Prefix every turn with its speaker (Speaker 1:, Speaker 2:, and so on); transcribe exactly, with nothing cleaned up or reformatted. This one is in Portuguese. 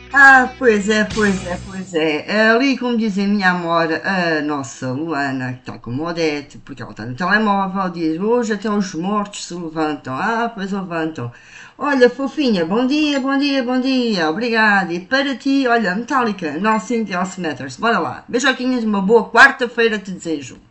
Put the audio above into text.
Speaker 1: Ah, pois é, pois é, pois é. Ali, como diz a minha amora, a nossa Luana, que está com o Odete, porque ela está no telemóvel, diz hoje até os mortos se levantam. Ah, pois levantam. Olha, fofinha, bom dia, bom dia, bom dia, obrigada. E para ti, olha, Metallica, Nothing Else Matters. Bora lá. Beijoquinhas, uma boa quarta-feira te desejo.